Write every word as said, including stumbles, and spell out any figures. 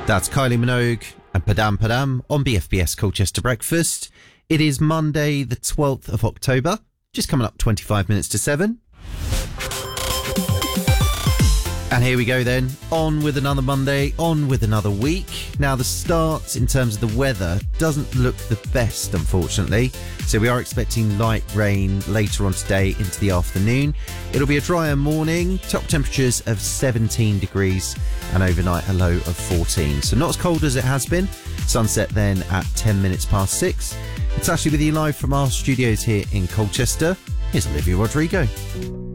That's Kylie Minogue and Padam Padam on B F B S Colchester Breakfast. It is Monday the twelfth of October, just coming up twenty-five minutes to seven. And here we go then, on with another Monday, on with another week. Now the start in terms of the weather doesn't look the best, unfortunately. So we are expecting light rain later on today into the afternoon. It'll be a drier morning, top temperatures of seventeen degrees and overnight a low of fourteen. So not as cold as it has been. Sunset then at ten minutes past six. It's actually with you live from our studios here in Colchester. Here's Olivia Rodrigo.